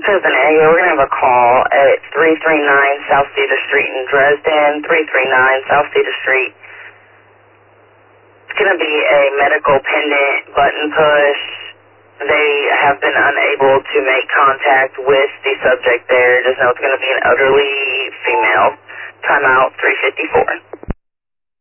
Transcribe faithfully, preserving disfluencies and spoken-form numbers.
Cousin Aggie, we're going to have a call at three three nine South Cedar Street in Dresden, three three nine South Cedar Street. It's going to be a medical pendant button push. They have been unable to make contact with the subject there. Just know it's going to be an elderly female. Timeout three fifty-four.